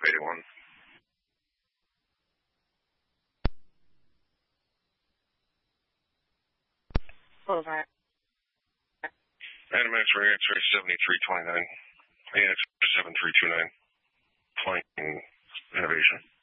581. Over. Adam X-ray, X-ray 7329. AX 7329. Flying Innovation.